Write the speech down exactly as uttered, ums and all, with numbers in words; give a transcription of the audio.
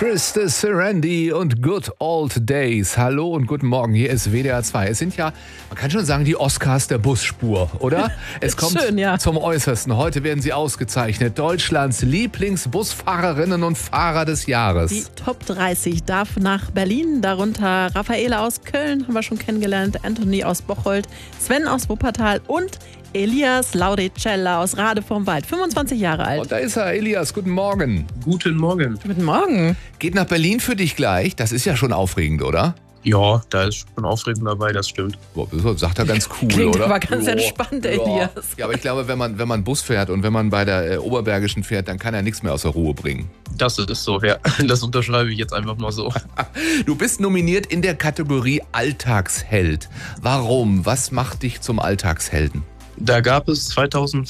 Krista Serendi und Good Old Days. Hallo und guten Morgen, hier ist W D R zwei. Es sind ja, man kann schon sagen, die Oscars der Busspur, oder? Es kommt Schön, ja. zum Äußersten. Heute werden sie ausgezeichnet. Deutschlands Lieblingsbusfahrerinnen und Fahrer des Jahres. Die Top dreißig darf nach Berlin, darunter Raffaele aus Köln, haben wir schon kennengelernt, Anthony aus Bocholt, Sven aus Wuppertal und Elias Lauricella aus Rade vom Wald, fünfundzwanzig Jahre alt. Und da ist er, Elias. Guten Morgen. Guten Morgen. Guten Morgen. Geht nach Berlin für dich gleich? Das ist ja schon aufregend, oder? Ja, da ist schon Aufregung dabei, das stimmt. Boah, das sagt er ganz cool, Klingt oder? aber ganz Ja, entspannt, ja. Elias. Ja, aber ich glaube, wenn man, wenn man Bus fährt und wenn man bei der äh, Oberbergischen fährt, dann kann er nichts mehr aus der Ruhe bringen. Das ist so, ja. Das unterschreibe ich jetzt einfach mal so. Du bist nominiert in der Kategorie Alltagsheld. Warum? Was macht dich zum Alltagshelden? Da gab es zwanzig